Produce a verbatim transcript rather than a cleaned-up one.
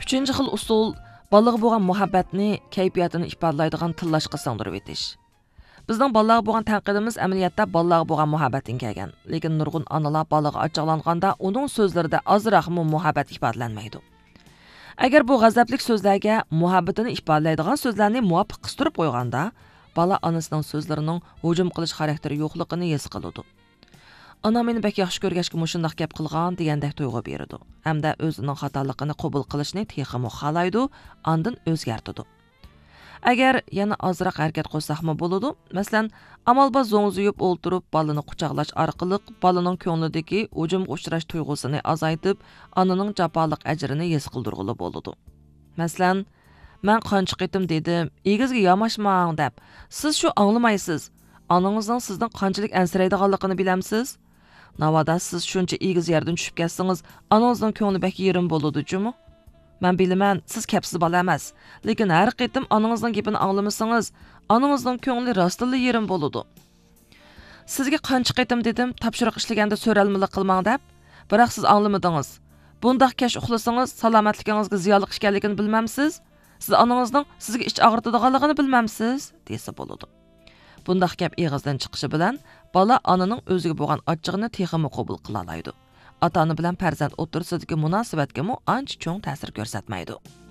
Üçüncü xil usul balaga bo'lgan muhabbatni, kayfiyatini ifodalaydigan tillashqa singdirib etish. Bizning balaga bo'lgan tanqidimiz amaliyotda balaga bo'lgan muhabbatdan kelgan. Lekin nurg'un onalar balaga ochiqlanganda uning so'zlarida ozroqmi muhabbat ifodalanmaydi. Agar bu g'azablik so'zlarga muhabbatini ifodalaydigan so'zlarni muvofiq qistirib qo'yganda, bala onasining so'zlarining hujum qilish xarakteri yo'qligini his qiladi. Ana meni bak yaxshi ko'rgachki mushundaq gap qilgan degandek tuyg'u beradi. Hamda o'zining xatoligini qabul qilishni texmi xohlaydi, ondan o'zgartadi. Agar yana ozroq harakat qilsaqmi bo'ladi? Masalan, amalba zo'ngzuyib o'ltirib, balani quchoqlash orqali balaning ko'nglidagi hujumga uchrash tuyg'usini azaytib, onaning jafoliq ajrini his qildirg'ili bo'ladi. Masalan, men qancha qitim dedim, egizga yamashmang deb, siz shu anglamaysiz. Onangizning sizdan qanchalik ansiraydiganligini bilamsiz? Navada siz shuncha egiz yerdan tushib ketsangiz, onangizning ko'ngli bak yerim bo'ladi-jimi? Men bilaman, siz kapsiz bola emas, lekin har qitim onangizning gapini anglamasangiz, onangizning ko'ngli rostilla yerim bo'ladi. Sizga qancha qitim dedim, topshiriq ishlaganda so'ralmalik qilmang deb, biroq siz anglamadingiz. Bundaq kesh uxlasangiz, salomatligingizga ziyonli ekanligini bilmamsiz? Siz onangizning sizga ich og'ritadiganligini bilmamsiz, desa bo'ladi. Bundaq gap eg'izdan chiqishi bilan bola onaning o'ziga bo'lgan achchig'ini texmi qabul qila oladi. Ota-ona bilan farzand o'rtasidagi munosabatga mu ancha cho'ng ta'sir ko'rsatmaydi.